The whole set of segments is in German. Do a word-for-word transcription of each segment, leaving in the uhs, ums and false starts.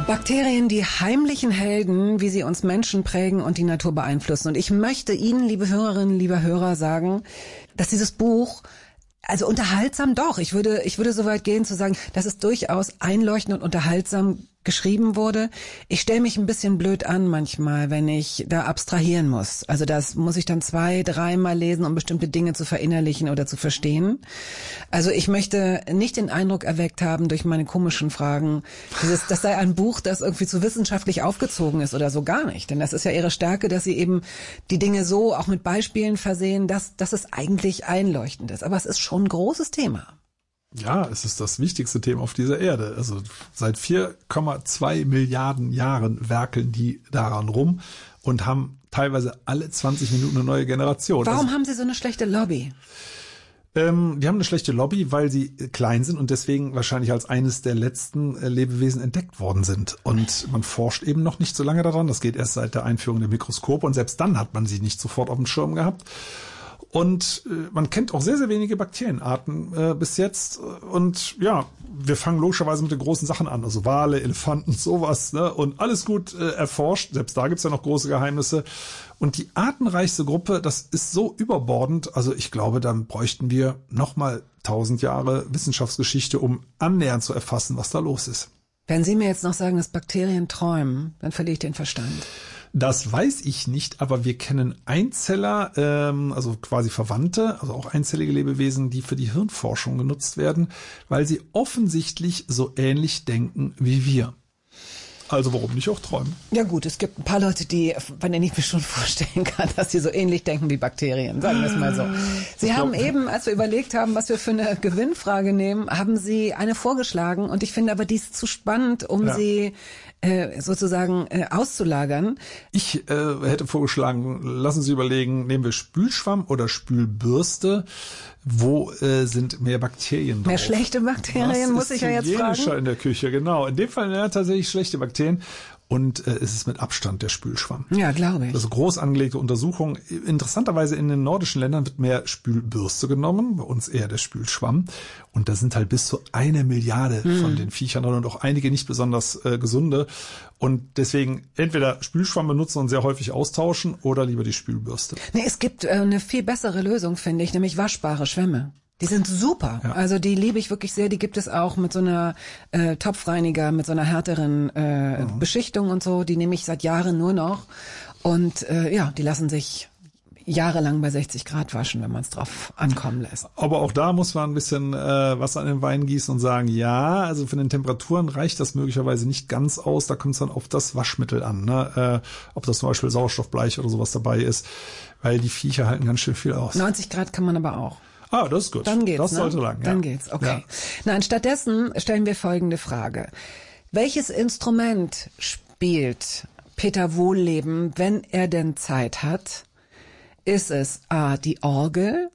Bakterien, die heimlichen Helden, wie sie uns Menschen prägen und die Natur beeinflussen. Und ich möchte Ihnen, liebe Hörerinnen, lieber Hörer, sagen, dass dieses Buch, also unterhaltsam doch, ich würde, ich würde so weit gehen zu sagen, dass es durchaus einleuchtend und unterhaltsam geschrieben wurde. Ich stelle mich ein bisschen blöd an manchmal, wenn ich da abstrahieren muss. Also das muss ich dann zwei, dreimal lesen, um bestimmte Dinge zu verinnerlichen oder zu verstehen. Also ich möchte nicht den Eindruck erweckt haben durch meine komischen Fragen, dieses, das sei ein Buch, das irgendwie zu wissenschaftlich aufgezogen ist oder so, gar nicht. Denn das ist ja ihre Stärke, dass sie eben die Dinge so auch mit Beispielen versehen, dass, dass es eigentlich einleuchtend ist. Aber es ist schon ein großes Thema. Ja, es ist das wichtigste Thema auf dieser Erde. Also seit vier Komma zwei Milliarden Jahren werkeln die daran rum und haben teilweise alle zwanzig Minuten eine neue Generation. Warum also, haben sie so eine schlechte Lobby? Ähm, die haben eine schlechte Lobby, weil sie klein sind und deswegen wahrscheinlich als eines der letzten äh, Lebewesen entdeckt worden sind. Und man forscht eben noch nicht so lange daran. Das geht erst seit der Einführung der Mikroskope und selbst dann hat man sie nicht sofort auf dem Schirm gehabt. Und äh, man kennt auch sehr, sehr wenige Bakterienarten äh, bis jetzt. Und ja, wir fangen logischerweise mit den großen Sachen an. Also Wale, Elefanten, sowas. Ne? Und alles gut äh, erforscht. Selbst da gibt's ja noch große Geheimnisse. Und die artenreichste Gruppe, das ist so überbordend. Also ich glaube, dann bräuchten wir nochmal tausend Jahre Wissenschaftsgeschichte, um annähernd zu erfassen, was da los ist. Wenn Sie mir jetzt noch sagen, dass Bakterien träumen, dann verliere ich den Verstand. Das weiß ich nicht, aber wir kennen Einzeller, ähm, also quasi Verwandte, also auch einzellige Lebewesen, die für die Hirnforschung genutzt werden, weil sie offensichtlich so ähnlich denken wie wir. Also warum nicht auch träumen? Ja gut, es gibt ein paar Leute, die, von denen ich mir schon vorstellen kann, dass sie so ähnlich denken wie Bakterien, sagen wir es mal so. Sie Ich haben glaub, eben, als wir überlegt haben, was wir für eine Gewinnfrage nehmen, haben Sie eine vorgeschlagen und ich finde aber, die ist zu spannend, um Ja. sie äh, sozusagen äh, auszulagern. Ich äh, hätte vorgeschlagen, lassen Sie überlegen, nehmen wir Spülschwamm oder Spülbürste? Wo äh, sind mehr Bakterien drauf? Mehr schlechte Bakterien, muss ich ja jetzt fragen. Hygienischer in der Küche, genau. In dem Fall ja, tatsächlich schlechte Bakterien. Und äh, es ist mit Abstand der Spülschwamm. Ja, glaube ich. Also groß angelegte Untersuchungen. Interessanterweise in den nordischen Ländern wird mehr Spülbürste genommen, bei uns eher der Spülschwamm. Und da sind halt bis zu eine Milliarde hm. von den Viechern drin und auch einige nicht besonders äh, gesunde. Und deswegen entweder Spülschwamm benutzen und sehr häufig austauschen oder lieber die Spülbürste. Nee, es gibt äh, eine viel bessere Lösung, finde ich, nämlich waschbare Schwämme. Die sind super. Ja. Also die liebe ich wirklich sehr. Die gibt es auch mit so einer äh, Topfreiniger, mit so einer härteren äh, mhm. Beschichtung und so. Die nehme ich seit Jahren nur noch. Und äh, ja, die lassen sich jahrelang bei sechzig Grad waschen, wenn man es drauf ankommen lässt. Aber auch da muss man ein bisschen äh, Wasser an den Wein gießen und sagen, ja, also von den Temperaturen reicht das möglicherweise nicht ganz aus. Da kommt es dann auf das Waschmittel an, ne? äh, ob das zum Beispiel Sauerstoffbleich oder sowas dabei ist, weil die Viecher halten ganz schön viel aus. neunzig Grad kann man aber auch. Ah, das ist gut. Dann geht's, das ne? sollte lang. Ja. Dann geht's, okay. Ja. Nein, stattdessen stellen wir folgende Frage. Welches Instrument spielt Peter Wohlleben, wenn er denn Zeit hat? Ist es A, die Orgel,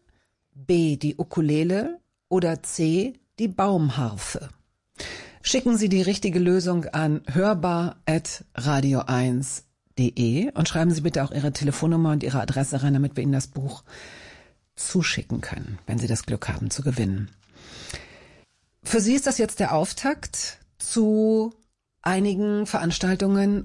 B, die Ukulele oder C, die Baumharfe? Schicken Sie die richtige Lösung an hörbar at radio eins punkt de und schreiben Sie bitte auch Ihre Telefonnummer und Ihre Adresse rein, damit wir Ihnen das Buch zuschicken können, wenn Sie das Glück haben zu gewinnen. Für Sie ist das jetzt der Auftakt zu einigen Veranstaltungen